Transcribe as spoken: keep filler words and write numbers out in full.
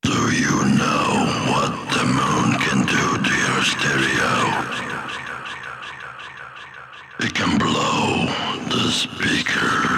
Do you know what the moon can do to your stereo? It can blow the speaker